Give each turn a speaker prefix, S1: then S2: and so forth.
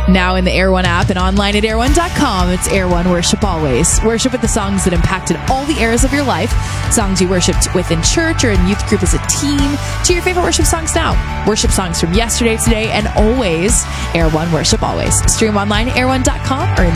S1: Now in the Air One app and online at air1.com, it's Air One Worship Always. Worship with the songs that impacted all the eras of your life, songs you worshipped with in church or in youth group as a teen, to your favorite worship songs now. Worship songs from yesterday, today, and always. Air One Worship Always. Stream online at air1.com or in